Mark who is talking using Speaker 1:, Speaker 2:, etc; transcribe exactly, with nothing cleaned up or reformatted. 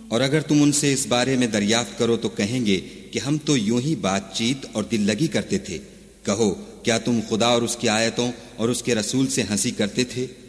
Speaker 1: और अगर तुम उनसे इस बारे में दरियाफ्त करो तो कहेंगे कि हम तो यूं ही बातचीत और दिल लगी करते थे। कहो, क्या तुम खुदा और उसकी आयतों और उसके रसूल से हंसी करते थे?